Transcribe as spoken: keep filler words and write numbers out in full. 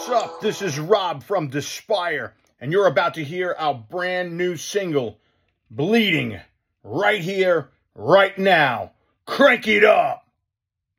up? This is Rob from Despire, and you're about to hear our brand new single, Bleeding, right here, right now. Crank it up!